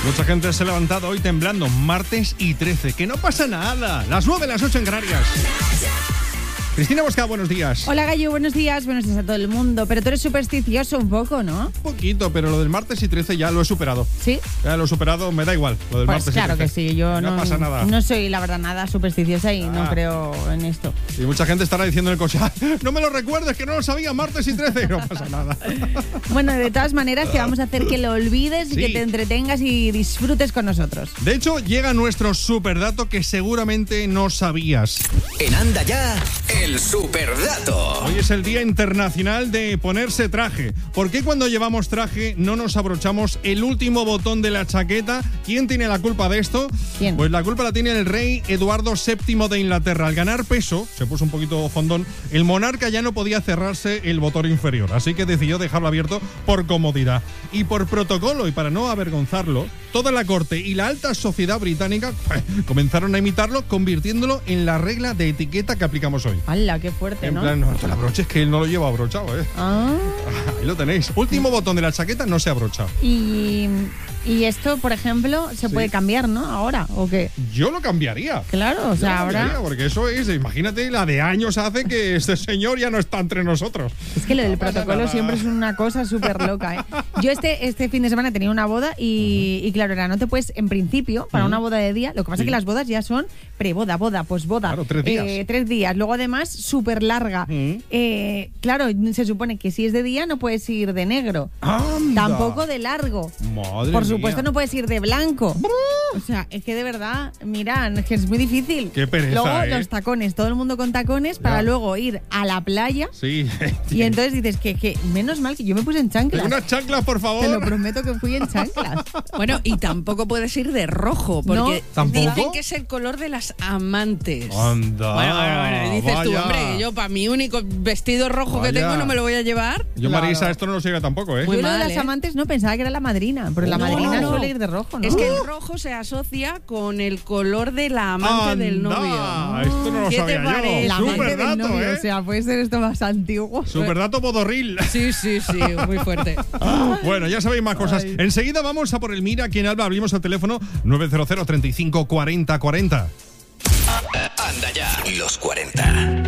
Mucha gente se ha levantado hoy temblando, martes y 13. Que no pasa nada. Las 9, las 8 en Canarias. Cristina Bosca, buenos días. Hola Gallo, buenos días a todo el mundo. Pero tú eres supersticioso un poco, ¿no? Un poquito, pero lo del martes y 13 ya lo he superado. ¿Sí? Ya lo he superado, me da igual lo del Pues martes claro y 13. que sí, yo no pasa nada. No soy, la verdad, nada supersticiosa y no creo en esto. Y mucha gente estará diciendo en el coche, no me lo recuerdes, que no lo sabía, martes y 13. No pasa nada. Bueno, de todas maneras, que vamos a hacer que lo olvides y Sí. que te entretengas y disfrutes con nosotros. De hecho, llega nuestro superdato que seguramente no sabías. En Anda Ya, el superdato. Hoy es el Día Internacional de ponerse traje. ¿Por qué cuando llevamos traje no nos abrochamos el último botón de la chaqueta? ¿Quién tiene la culpa de esto? ¿Quién? Pues la culpa la tiene el rey Eduardo VII de Inglaterra. Al ganar peso, se puso un poquito fondón, el monarca ya no podía cerrarse el botón inferior, así que decidió dejarlo abierto por comodidad. Y por protocolo y para no avergonzarlo, toda la corte y la alta sociedad británica comenzaron a imitarlo, convirtiéndolo en la regla de etiqueta que aplicamos hoy. ¡Hala, qué fuerte! En ¿no? plan, no te lo abroches, que él no lo lleva abrochado, ¿eh? Ah. Ahí lo tenéis. Último botón de la chaqueta no se abrocha. Y esto, por ejemplo, se puede cambiar, ¿no? Ahora, ¿o qué? Yo lo cambiaría. Claro, o sea, Yo lo cambiaría, ahora... porque eso es, imagínate, la de años hace que este señor ya no está entre nosotros. Es que lo del No pasa protocolo nada. siempre es una cosa súper loca, ¿eh? Yo este fin de semana tenía una boda y claro, era, no te puedes, en principio, para una boda de día, lo que pasa es que las bodas ya son preboda, boda, posboda. Claro, 3 días. 3 días. Luego además, súper larga. Claro, se supone que si es de día no puedes ir de negro. ¡Anda! Tampoco de largo. Madre Por mía. supuesto no puedes ir de blanco. O sea, es que de verdad, mira, es que es muy difícil. Qué pereza, Luego ¿eh? los tacones, todo el mundo con tacones para luego ir a la playa. Sí. Y entonces dices que menos mal que yo me puse en chanclas. Unas chanclas, por favor. Te lo prometo que fui en chanclas. Bueno, y tampoco puedes ir de rojo, porque ¿Tampoco? dicen que es el color de las amantes. Anda. Bueno, dices tú, vaya. hombre, yo para mi único vestido rojo que Vaya. tengo no me lo voy a llevar. Yo, Claro. Marisa, esto no lo sigue tampoco, ¿eh? Muy Yo lo de mal, las ¿eh? amantes no pensaba que era la madrina, pero la No, madrina no. suele ir de rojo, ¿no? Es que el rojo se asocia con el color de la amante del Anda, novio. Esto no lo ¿Qué te sabía parece? yo. la amante Súper del dato, novio, ¿eh? o sea, puede ser esto más antiguo. Superdato bodorril. Sí, muy fuerte. Bueno, ya sabéis más cosas. Ay. Enseguida vamos a por el Mira. Quien habla, abrimos el teléfono 900 35 40 40. Anda Ya, los 40.